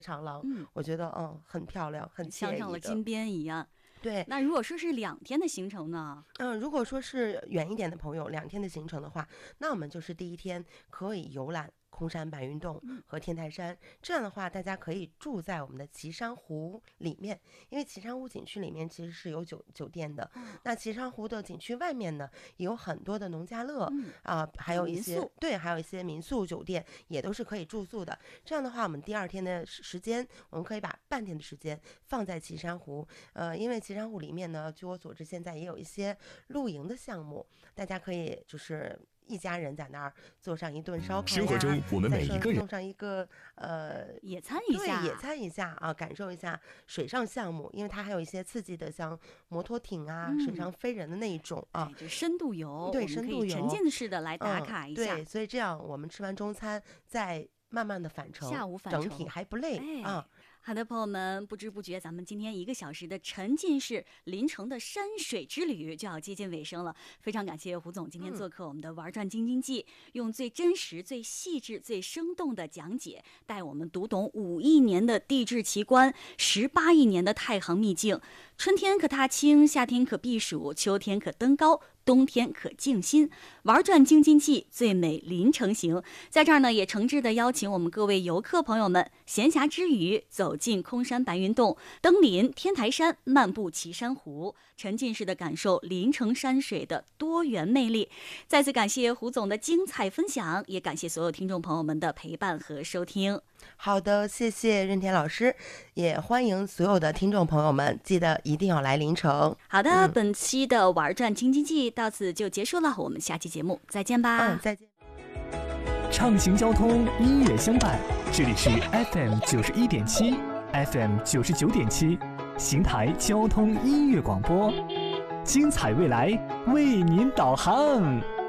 长廊，我觉得很漂亮，很惬意的， 像上了金边一样。 对， 那如果说是2天的行程呢？ 如果说是远一点的朋友，2天的行程的话，那我们就是第一天可以游览空山白云洞和天台山，这样的话，大家可以住在我们的岐山湖里面，因为岐山湖景区里面其实是有酒店的。那岐山湖的景区外面呢，也有很多的农家乐还有一些还有一些民宿酒店，也都是可以住宿的。这样的话，我们第2天的时间，我们可以把半天的时间放在岐山湖。因为岐山湖里面呢，据我所知，现在也有一些露营的项目，大家可以就是一家人在那儿做上一顿烧烤， 生活中我们每一个人送上一个野餐一下， 对，野餐一下啊，感受一下水上项目，因为它还有一些刺激的，像摩托艇啊、水上飞人的那一种啊， 就深度游， 对，深度游， 沉浸式的来打卡一下。 对，所以这样我们吃完中餐再慢慢的返程， 下午返程整体还不累啊。 好的，朋友们，不知不觉咱们今天1个小时的沉浸式临城的山水之旅就要接近尾声了。非常感谢胡总今天做客我们的玩转京津冀，用最真实、最细致、最生动的讲解，带我们读懂5亿年的地质奇观，18亿年的太行秘境。春天可踏青，夏天可避暑，秋天可登高，冬天可静心。玩转京津冀，最美临城行。在这儿呢，也诚挚的邀请我们各位游客朋友们，闲暇之余走进空山白云洞，登临天台山，漫步岐山湖，沉浸式的感受临城山水的多元魅力。再次感谢胡总的精彩分享，也感谢所有听众朋友们的陪伴和收听。 好的，谢谢任田老师，也欢迎所有的听众朋友们，记得一定要来临城。 好的，本期的玩转京津冀到此就结束了，我们下期节目再见吧。 再见。 畅行交通，音乐相伴，这里是 FM 91.7 FM 99.7邢台交通音乐广播，精彩未来为您导航。